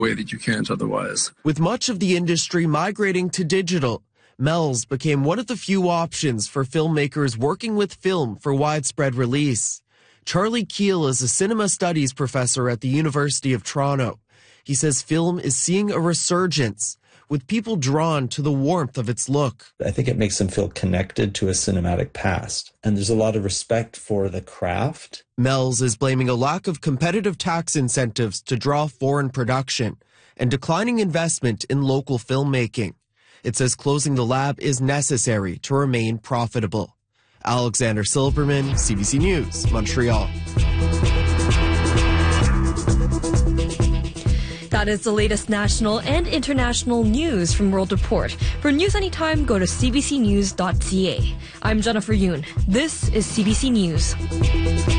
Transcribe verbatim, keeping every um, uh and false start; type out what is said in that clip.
way that you can't otherwise. With much of the industry migrating to digital, Mel's became one of the few options for filmmakers working with film for widespread release. Charlie Keel is a cinema studies professor at the University of Toronto. He says film is seeing a resurgence, with people drawn to the warmth of its look. I think it makes them feel connected to a cinematic past, and there's a lot of respect for the craft. Mel's is blaming a lack of competitive tax incentives to draw foreign production and declining investment in local filmmaking. It says closing the lab is necessary to remain profitable. Alexander Silverman, C B C News, Montreal. That is the latest national and international news from World Report. For news anytime, go to c b c news dot c a. I'm Jennifer Yoon. This is C B C News.